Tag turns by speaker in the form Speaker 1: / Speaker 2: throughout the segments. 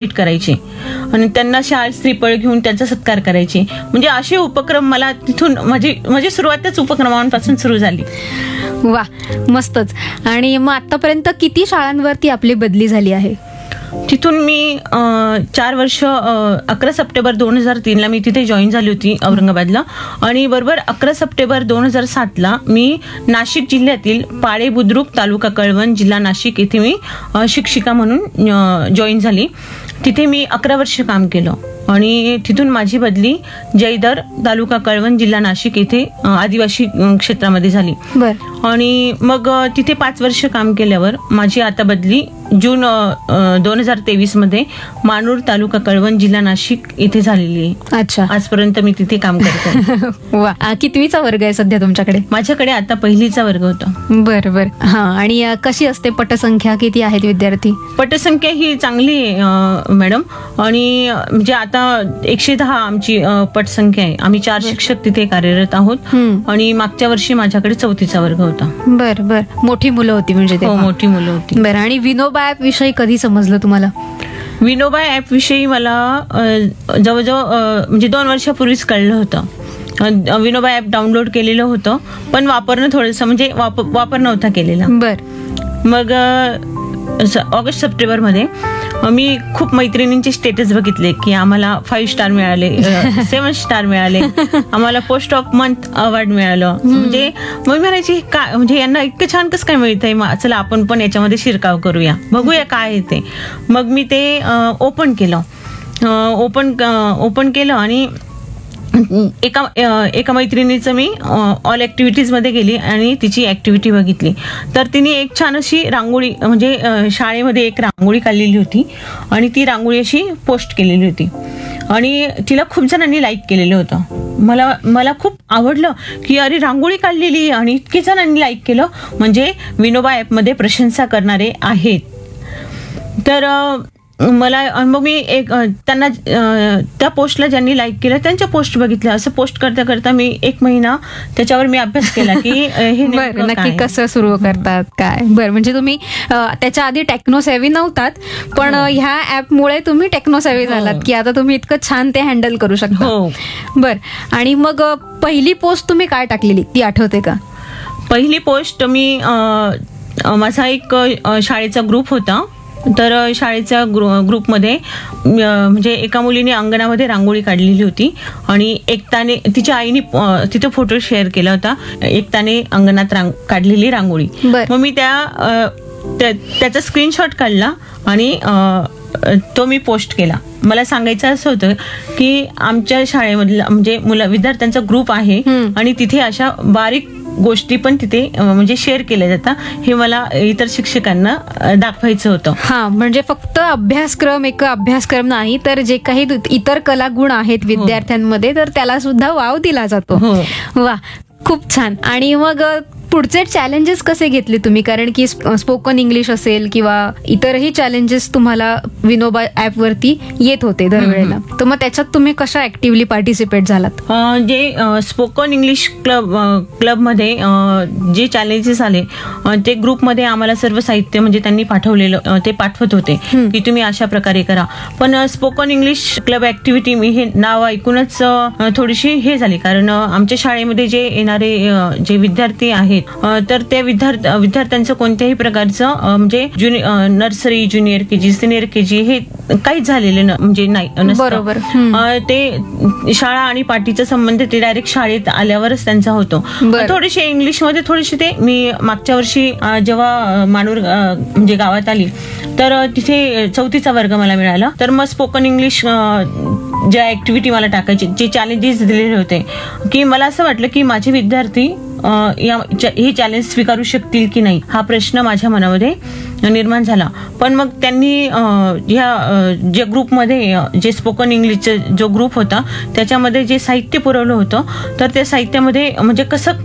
Speaker 1: विद्यापीठ करायचे आणि त्यांना शाळेत श्रीफळ घेऊन त्यांचा सत्कार करायचे. म्हणजे असे उपक्रम मला तिथून माझी सुरुवातच उपक्रमांपासून सुरू झाली.
Speaker 2: वा, मस्तच. आणि मग आतापर्यंत किती शाळांवरती आपली बदली झाली आहे?
Speaker 1: तिथून मी 4 वर्ष 11 सप्टेंबर 2003 मी तिथे जॉईन झाली होती औरंगाबादला. आणि बरोबर 11 सप्टेंबर 2007 मी नाशिक जिल्ह्यातील पाळे बुद्रुक, तालुका कळवण, जिल्हा नाशिक येथे मी शिक्षिका म्हणून जॉईन झाली. तिथे मी 11 वर्ष काम केलं आणि तिथून माझी बदली जयदर, तालुका कळवण, जिल्हा नाशिक येथे आदिवासी क्षेत्रामध्ये झाली. आणि मग तिथे 5 वर्ष काम केल्यावर माझी आता बदली जून 2023 मध्ये मानूर, तालुका कळवण, जिल्हा नाशिक येथे झालेली आहे.
Speaker 2: अच्छा,
Speaker 1: आजपर्यंत मी तिथे काम करते.
Speaker 2: वा, कितवीचा वर्ग आहे सध्या तुमच्याकडे?
Speaker 1: माझ्याकडे आता पहिलीचा वर्ग होता.
Speaker 2: बरं. हा, आणि कशी असते पटसंख्या, किती आहेत विद्यार्थी?
Speaker 1: पटसंख्या ही चांगली आहे मॅडम. आणि म्हणजे आता 110 आमची पटसंख्या आहे. आम्ही 4 शिक्षक तिथे कार्यरत आहोत. आणि मागच्या वर्षी माझ्याकडे 4थीचा वर्ग होता.
Speaker 2: बरं. मोठी मुलं होती म्हणजे?
Speaker 1: हो, मोठी मुलं होती.
Speaker 2: बरं. आणि विनोबा ऍप विषयी कधी समजलं तुम्हाला?
Speaker 1: विनोबा ऍप विषयी मला जवळजवळ म्हणजे 2 वर्षापूर्वीच कळलं होतं. विनोबा ऍप डाउनलोड केलेलं होतं, पण वापरणं थोडंसं म्हणजे वापर नव्हता केलेला. मग ऑगस्ट सप्टेंबर मध्ये मी खूप मैत्रिणींचे स्टेटस बघितले की आम्हाला 5 स्टार मिळाले, 7 स्टार मिळाले, आम्हाला पोस्ट ऑफ मंथ अवॉर्ड मिळालं. म्हणजे मग म्हणायची काय, म्हणजे यांना इतकं छान कसं काय मिळतंय, चला आपण पण याच्यामध्ये शिरकाव करूया, बघूया काय आहे ते. मग मी ते ओपन केलं आणि एका मैत्रिणीचं मी ऑल ऍक्टिव्हिटीज मध्ये गेली आणि तिची ऍक्टिव्हिटी बघितली. तर तिने एक छान अशी रांगोळी, म्हणजे शाळेमध्ये एक रांगोळी काढलेली होती आणि ती रांगोळी अशी पोस्ट केलेली होती आणि तिला खूप जणांनी लाईक केलेलं होतं. मला खूप आवडलं की अरे, रांगोळी काढलेली आणि इतके जणांनी लाईक केलं, म्हणजे विनोबा ॲपमध्ये प्रशंसा करणारे आहेत. तर मग मी त्यांना त्या पोस्टला ज्यांनी लाईक केलं त्यांच्या पोस्ट बघितल्या. असं पोस्ट करता करता मी 1 महिना त्याच्यावर मी अभ्यास केला की हे
Speaker 2: नक्की कसं सुरू करतात काय. बरं, म्हणजे तुम्ही त्याच्या आधी टेक्नो सेव्ही नव्हतात, पण ह्या ऍपमुळे तुम्ही टेक्नो सेव्ही झालात की आता तुम्ही इतकं छान ते हँडल करू शकता. बरं. आणि मग पहिली पोस्ट तुम्ही काय टाकलेली ती आठवते का?
Speaker 1: पहिली पोस्ट मी माझा एक शाळेचा ग्रुप होता. तर शाळेच्या ग्रुपमध्ये म्हणजे एका मुलीने अंगणामध्ये रांगोळी काढलेली होती आणि एकताने तिच्या आईने तिथे फोटो शेअर केला होता, एकताने अंगणात काढलेली रांगोळी. मग मी त्याचा स्क्रीनशॉट काढला आणि तो मी पोस्ट केला. मला सांगायचं असं होतं की आमच्या शाळेमधला म्हणजे विद्यार्थ्यांचा ग्रुप आहे आणि तिथे अशा बारीक गोष्टी पण तिथे म्हणजे शेअर केल्या जातात, हे मला इतर शिक्षकांना दाखवायचं होतं.
Speaker 2: हा, म्हणजे फक्त अभ्यासक्रम नाही तर जे काही इतर कलागुण आहेत विद्यार्थ्यांमध्ये तर त्याला सुद्धा वाव दिला जातो. वा, खूप छान. आणि मग पुढचे चॅलेंजेस कसे घेतले तुम्ही? कारण की स्पोकन इंग्लिश असेल किंवा इतरही चॅलेंजेस तुम्हाला विनोबा ऍप वरती येत होते दरवेळेला, तर मग त्याच्यात तुम्ही कशा ऍक्टिव्हली पार्टिसिपेट झालात?
Speaker 1: जे स्पोकन इंग्लिश क्लबमध्ये जे चॅलेंजेस आले ते ग्रुपमध्ये आम्हाला सर्व साहित्य म्हणजे त्यांनी पाठवलेलं ते पाठवत होते की तुम्ही अशा प्रकारे करा. पण स्पोकन इंग्लिश क्लब ऍक्टिव्हिटी मी हे नाव ऐकूनच थोडीशी हे झाली, कारण आमच्या शाळेमध्ये जे येणारे जे विद्यार्थी आहेत तर त्या विद्यार्थ्यांचं कोणत्याही प्रकारचं म्हणजे nursery, junior KG, senior KG हे काहीच झालेलं म्हणजे नाही.
Speaker 2: बरोबर.
Speaker 1: ते शाळा आणि पाठीचा संबंध ते डायरेक्ट शाळेत आल्यावरच त्यांचा होतो. थोडेसे इंग्लिशमध्ये थोडेसे ते मी मागच्या वर्षी जेव्हा मानूर म्हणजे गावात आली तर तिथे 4थीचा वर्ग मला मिळाला. तर मग स्पोकन इंग्लिश ज्या ऍक्टिव्हिटी मला टाकायची, जे चॅलेंजेस दिलेले होते की मला असं वाटलं की माझे विद्यार्थी हे चॅलेंज स्वीकारू शकतील की नाही, हा प्रश्न माझ्या मनामध्ये निर्माण झाला. पण मग त्यांनी ज्या ग्रुपमध्ये जे स्पोकन इंग्लिशचा जो ग्रुप होता त्याच्यामध्ये जे साहित्य पुरवलं होतं तर त्या साहित्यामध्ये म्हणजे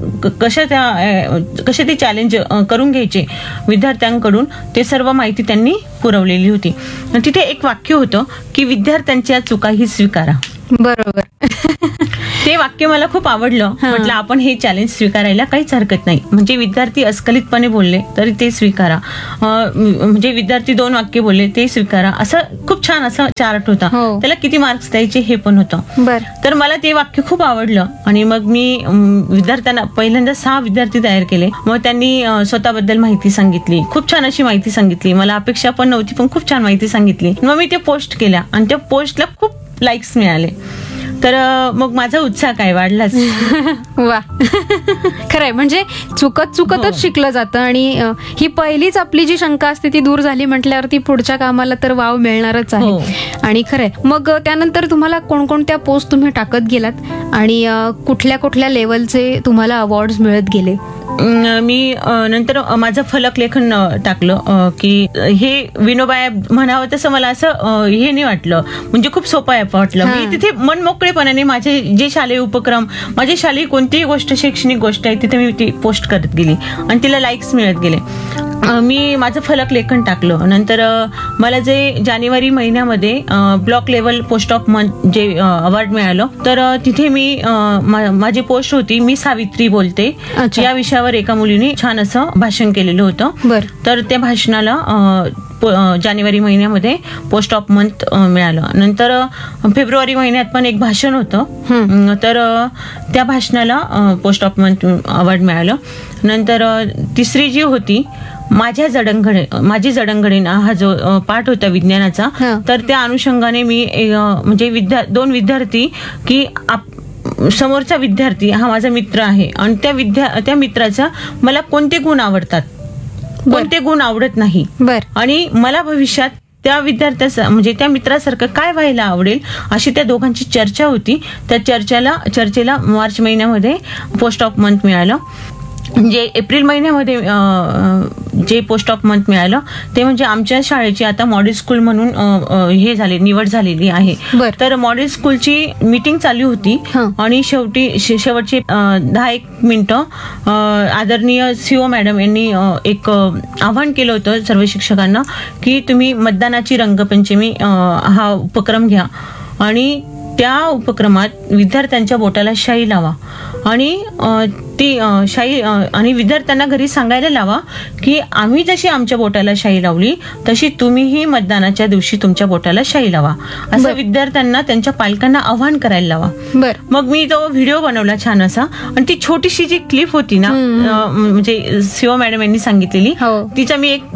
Speaker 1: कसे ते चॅलेंज करून घ्यायचे विद्यार्थ्यांकडून ते सर्व माहिती त्यांनी पुरवलेली होती. तिथे एक वाक्य होतं की विद्यार्थ्यांच्या चुकाही स्वीकारा.
Speaker 2: बरोबर.
Speaker 1: ते वाक्य मला खूप आवडलं. म्हटलं आपण हे चॅलेंज स्वीकारायला काहीच हरकत नाही. म्हणजे विद्यार्थी अस्खलितपणे बोलले तरी ते स्वीकारा, म्हणजे विद्यार्थी 2 वाक्य बोलले ते स्वीकारा, असं खूप छान असा चार्ट होता. त्याला किती मार्क्स द्यायचे हे पण होतं. तर मला ते वाक्य खूप आवडलं आणि मग मी विद्यार्थ्यांना पहिल्यांदा 6 विद्यार्थी तयार केले. मग त्यांनी स्वतःबद्दल माहिती सांगितली, खूप छान अशी माहिती सांगितली. मला अपेक्षा पण नव्हती, पण खूप छान माहिती सांगितली. मग मी ते पोस्ट केल्या आणि त्या पोस्टला खूप लाईक्स मिळाले. तर मग माझा उत्साह काय वाढलाच.
Speaker 2: वा. खरंय, म्हणजे चुकतच शिकलं जातं आणि ही पहिलीच आपली जी शंका असते ती दूर झाली म्हटल्यावरती पुढच्या कामाला तर वाव मिळणारच आहे. आणि खरंय, मग त्यानंतर तुम्हाला कोणकोणत्या पोस्ट तुम्ही टाकत गेलात आणि कुठल्या लेवलचे तुम्हाला अवॉर्ड्स मिळत गेले?
Speaker 1: मी नंतर माझं फलक लेखन टाकलं की हे विनोबा ॲप म्हणावं तसं मला असं हे नाही वाटलं, म्हणजे खूप सोपं ॲप वाटलं. मी तिथे मनमोकळेपणाने माझे जे शालेय उपक्रम, माझी शालेय कोणतीही गोष्ट, शैक्षणिक गोष्ट आहे तिथे मी ती पोस्ट करत गेली आणि तिला लाईक्स मिळत गेले. मी माझं फलक लेखन टाकलं. नंतर मला जे जानेवारी महिन्यामध्ये block level post of month जे अवॉर्ड मिळालं, तर तिथे मी माझी पोस्ट होती, मी सावित्री बोलते, या विषयावर एका मुलीने छान असं भाषण केलेलं होतं. तर त्या भाषणाला जानेवारी महिन्यामध्ये पोस्ट ऑफ मंथ मिळालं. नंतर फेब्रुवारी महिन्यात पण एक भाषण होतं, तर त्या भाषणाला पोस्ट ऑफ मंथ अवॉर्ड मिळालं. नंतर तिसरी जी होती माझी जडणघडण हा जो पाठ होता विज्ञानाचा, तर त्या अनुषंगाने मी म्हणजे 2 विद्यार्थी की समोरचा विद्यार्थी हा माझा मित्र आहे आणि त्या मित्राचा मला कोणते गुण आवडतात, कोणते गुण आवडत नाही, आणि मला भविष्यात त्या विद्यार्थ्याचा म्हणजे त्या मित्रासारखं काय व्हायला आवडेल, अशी त्या दोघांची चर्चा होती. त्या चर्चेला मार्च महिन्यामध्ये पोस्ट ऑफ मंथ मिळालं. म्हणजे एप्रिल महिन्यामध्ये जे पोस्ट ऑफ मंथ मिळालं ते म्हणजे आमच्या शाळेची आता मॉडेल स्कूल म्हणून निवड झालेली आहे. तर मॉडेल स्कूलची मीटिंग चालू होती आणि शेवटची 10-1 मिनिटं आदरणीय CO मॅडम यांनी एक आवाहन केलं होतं सर्व शिक्षकांना की तुम्ही मतदानाची रंगपंचमी हा उपक्रम घ्या आणि त्या उपक्रमात विद्यार्थ्यांच्या बोटाला शाई लावा आणि ती शाई आणि विद्यार्थ्यांना घरी सांगायला लावा की आम्ही जशी आमच्या बोटाला शाई लावली तशी तुम्हीही मतदानाच्या दिवशी तुमच्या बोटाला शाई लावा, असं विद्यार्थ्यांना त्यांच्या पालकांना आवाहन करायला लावा. मग मी तो व्हिडिओ बनवला छान असा आणि ती छोटीशी जी क्लिप होती ना, म्हणजे CO मॅडम यांनी सांगितलेली, तिचा मी एक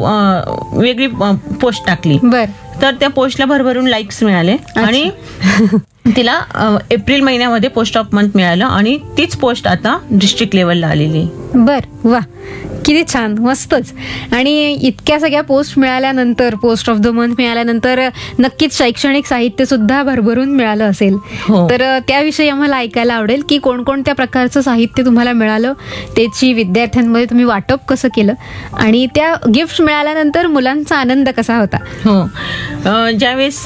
Speaker 1: वेगळी पोस्ट टाकली. तर त्या पोस्टला भरभरून लाईक्स मिळाले आणि तिला एप्रिल महिन्यामध्ये पोस्ट ऑफ मंथ मिळालं आणि तीच पोस्ट आता डिस्ट्रिक्ट लेवलला आलेली.
Speaker 2: वा, किती छान, मस्तच. आणि इतक्या सगळ्या पोस्ट मिळाल्यानंतर, पोस्ट ऑफ द मंथ मिळाल्यानंतर नक्कीच शैक्षणिक साहित्य सुद्धा भरभरून मिळालं असेल. तर त्याविषयी आम्हाला ऐकायला आवडेल की कोणकोणत्या प्रकारचं साहित्य तुम्हाला मिळालं, त्याची विद्यार्थ्यांमध्ये तुम्ही वाटप कसं केलं आणि त्या गिफ्ट मिळाल्यानंतर मुलांचा आनंद कसा होता?
Speaker 1: ज्यावेळेस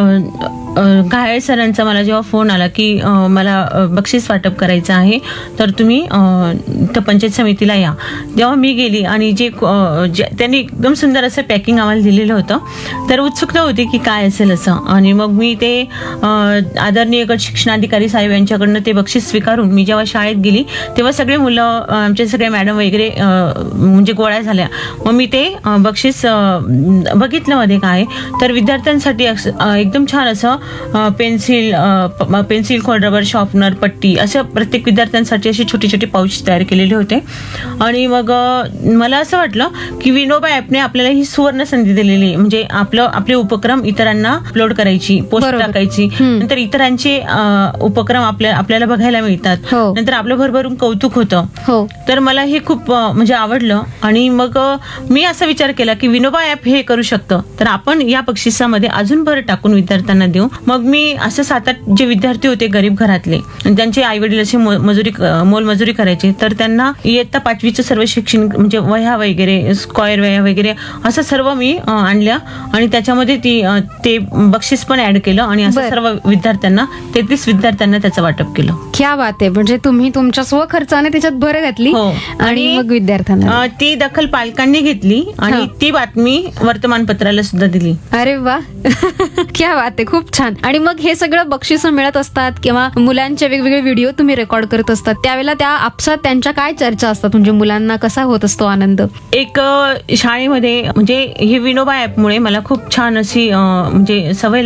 Speaker 1: घायल सरांचा मला जेव्हा फोन आला की मला बक्षीस वाटप करायचं आहे तर तुम्ही पंचायत समितीला या, जेव्हा मी गेली आणि त्यांनी एकदम सुंदर असं पॅकिंग आम्हाला दिलेलं होतं, तर उत्सुकता होती की काय असेल असं. आणि मग मी ते आदरणीय गट शिक्षणाधिकारी साहेब यांच्याकडनं ते बक्षीस स्वीकारून मी जेव्हा शाळेत गेली तेव्हा सगळे मुलं, आमच्या सगळ्या मॅडम वगैरे म्हणजे गोळ्या झाल्या. मग मी ते बक्षीस बघितलं मध्ये काय, तर विद्यार्थ्यांसाठी एकदम छान असं पेन्सिल खोड, रबर, शॉर्पनर, पट्टी, असं प्रत्येक विद्यार्थ्यांसाठी असे छोटे छोटे पाऊच तयार केलेले होते. आणि मग मला असं वाटलं की विनोबा ॲपने आपल्याला ही सुवर्ण संधी दिलेली, म्हणजे आपले उपक्रम इतरांना अपलोड करायची, पोस्ट टाकायची, नंतर इतरांचे उपक्रम आपल्याला बघायला मिळतात, नंतर आपलं भरभरून कौतुक होतं. तर मला हे खूप म्हणजे आवडलं आणि मग मी असा विचार केला की विनोबा ॲप हे करू शकतं, तर आपण या बक्षिसामध्ये अजून भर टाकून विद्यार्थ्यांना देऊ. मग मी असं 7-8 जे विद्यार्थी होते गरीब घरातले, त्यांचे आई वडील असे मोलमजुरी करायचे, तर त्यांना इयत्ता 5वीचं सर्व शैक्षणिक म्हणजे वह्या वगैरे, स्क्वेअर वह्या वगैरे असं सर्व मी आणल्या आणि त्याच्यामध्ये ते बक्षीस पण ऍड केलं आणि असं सर्व विद्यार्थ्यांना 33 विद्यार्थ्यांना त्याचं वाटप केलं.
Speaker 2: क्या बात आहे, म्हणजे तुम्ही तुमच्या स्वखर्चाने त्याच्यात भर घातली आणि मग विद्यार्थ्यांना
Speaker 1: ती दखल पालकांनी घेतली आणि ती बातमी वर्तमानपत्राला सुद्धा दिली.
Speaker 2: अरे वा, क्या बात आहे, खूप छान. आणि मग हे सगळं बक्षिसं मिळत असतात किंवा मुलांचे वेगवेगळे व्हिडिओ तुम्ही रेकॉर्ड करत असतात, त्यावेळेला त्या आपसात त्यांच्या काय चर्चा असतात, म्हणजे मुलांना कसा होत असतो आनंद?
Speaker 1: एक शाळेमध्ये म्हणजे हे विनोबा ॲपमुळे मला खूप छान अशी म्हणजे सवय